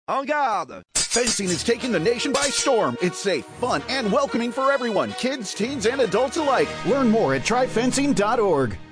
En garde! Fencing is taking the nation by storm. It's safe, fun, and welcoming for everyone, kids, teens, and adults alike. Learn more at tryfencing.org.